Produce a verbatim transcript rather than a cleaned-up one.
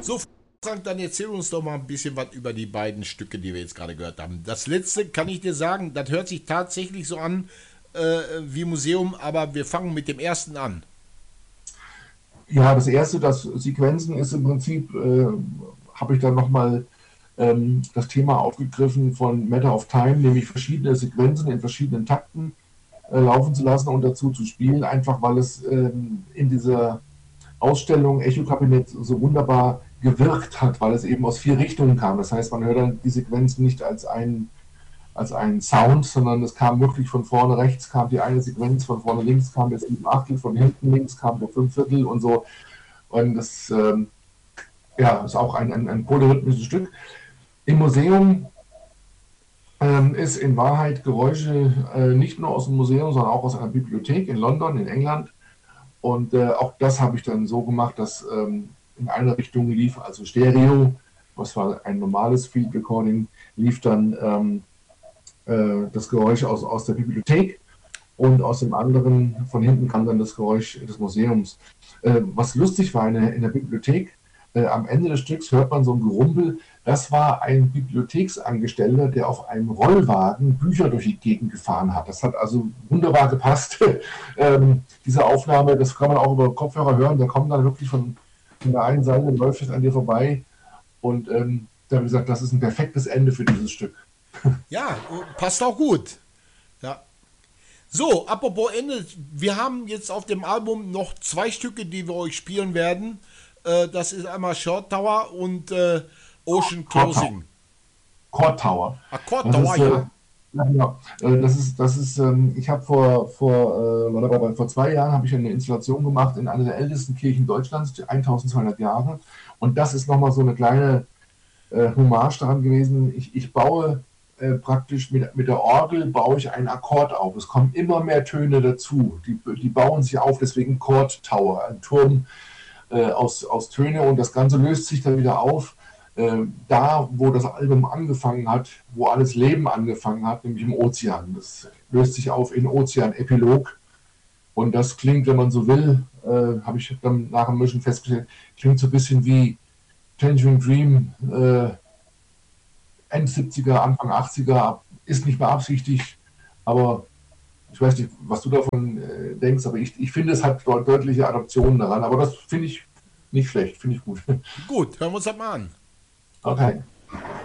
So, Frank, dann erzähl uns doch mal ein bisschen was über die beiden Stücke, die wir jetzt gerade gehört haben. Das letzte kann ich dir sagen, das hört sich tatsächlich so an äh, wie Museum, aber wir fangen mit dem ersten an. Ja, das erste, das Sequenzen ist im Prinzip, äh, habe ich dann nochmal ähm, das Thema aufgegriffen von Matter of Time, nämlich verschiedene Sequenzen in verschiedenen Takten äh, laufen zu lassen und dazu zu spielen, einfach weil es ähm, in dieser Ausstellung Echo-Kabinett so wunderbar gewirkt hat, weil es eben aus vier Richtungen kam. Das heißt, man hört dann die Sequenzen nicht als ein als ein Sound, sondern es kam wirklich von vorne rechts kam die eine Sequenz, von vorne links kam der sieben Achtel, von hinten links kam der fünf Viertel und so. Und das ähm, ja, ist auch ein, ein, ein polyrhythmisches Stück. Im Museum ähm, ist in Wahrheit Geräusche äh, nicht nur aus dem Museum, sondern auch aus einer Bibliothek in London, in England. Und äh, auch das habe ich dann so gemacht, dass ähm, in eine Richtung lief, also Stereo, was war ein normales Field Recording, lief dann ähm, äh, das Geräusch aus, aus der Bibliothek und aus dem anderen, von hinten kam dann das Geräusch des Museums. Äh, was lustig war in der, in der Bibliothek, äh, am Ende des Stücks hört man so ein Gerumpel, das war ein Bibliotheksangestellter, der auf einem Rollwagen Bücher durch die Gegend gefahren hat. Das hat also wunderbar gepasst. ähm, diese Aufnahme, das kann man auch über Kopfhörer hören, der kommt dann wirklich von, von der einen Seite, läuft es an dir vorbei und ähm, da habe ich gesagt, das ist ein perfektes Ende für dieses Stück. Ja, passt auch gut. Ja. So, apropos Ende, wir haben jetzt auf dem Album noch zwei Stücke, die wir euch spielen werden. Äh, das ist einmal Short Tower und äh, Ocean Court Tower. Closing. Court Tower. Akkord Das Tower, ist, äh, ja. ja, genau. Äh, das ist, das ist, ähm, ich habe vor, vor, äh, vor zwei Jahren habe ich eine Installation gemacht in einer der ältesten Kirchen Deutschlands, die eintausendzweihundert Jahre. Und das ist nochmal so eine kleine äh, Hommage daran gewesen. Ich, ich baue äh, praktisch mit, mit der Orgel baue ich einen Akkord auf. Es kommen immer mehr Töne dazu. Die, die bauen sich auf, deswegen Court Tower, ein Turm äh, aus, aus Töne und das Ganze löst sich dann wieder auf. Äh, da, wo das Album angefangen hat, wo alles Leben angefangen hat, nämlich im Ozean. Das löst sich auf in Ozean-Epilog. Und das klingt, wenn man so will, äh, habe ich dann nach dem Mischen festgestellt, klingt so ein bisschen wie Tangerine Dream, äh, End siebziger, Anfang achtziger, ist nicht beabsichtigt, aber ich weiß nicht, was du davon äh, denkst, aber ich, ich finde, es hat deut deutliche Adaptionen daran, aber das finde ich nicht schlecht, finde ich gut. Gut, hören wir uns das mal an. Okay.